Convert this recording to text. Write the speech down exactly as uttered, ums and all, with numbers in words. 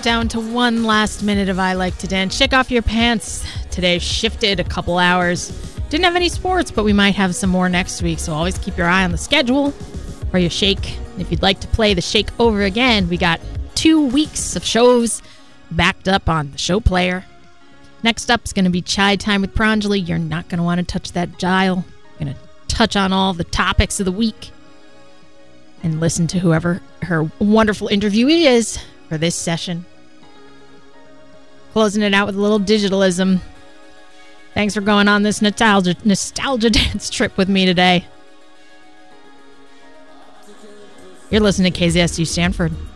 down to one last minute of I Like to Dance. Shake off your pants. Today shifted a couple hours. Didn't have any sports, but we might have some more next week, so always keep your eye on the schedule for your shake. If you'd like to play the shake over again, we got two weeks of shows backed up on the show player. Next up is going to be Chai Time with Pranjali. You're not going to want to touch that dial. You're going to touch on all the topics of the week and listen to whoever her wonderful interviewee is for this session. Closing it out with a little digitalism. Thanks for going on this nostalgia, nostalgia dance trip with me today. You're listening to K Z S U Stanford.